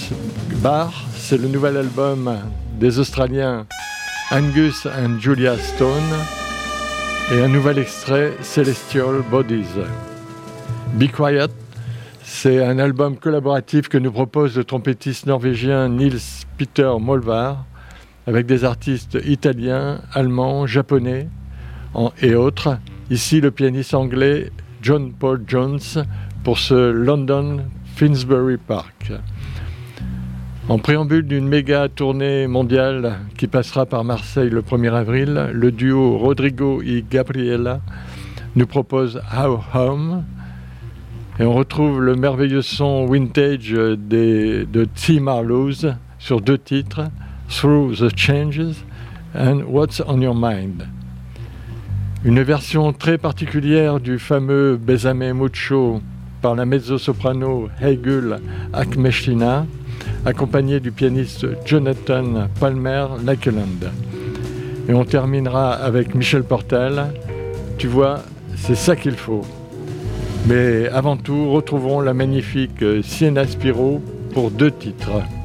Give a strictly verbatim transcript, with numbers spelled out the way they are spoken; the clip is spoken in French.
Bar, c'est le nouvel album des Australiens Angus and Julia Stone et un nouvel extrait, Celestial Bodies. Be Quiet, c'est un album collaboratif que nous propose le trompettiste norvégien Nils Peter Molvær avec des artistes italiens, allemands, japonais et autres. Ici, le pianiste anglais John Paul Jones pour ce London Finsbury Park. En préambule d'une méga tournée mondiale qui passera par Marseille le premier avril, le duo Rodrigo et Gabriela nous propose How Home et on retrouve le merveilleux son vintage des, de T. Marlowe sur deux titres, Through the Changes and What's on Your Mind. Une version très particulière du fameux Bésame Mucho par la mezzo-soprano Heigul Akmeshina, accompagné du pianiste Jonathan Palmer Lakeland. Et on terminera avec Michel Portal. Tu vois, c'est ça qu'il faut. Mais avant tout, retrouvons la magnifique Sienna Spiro pour deux titres.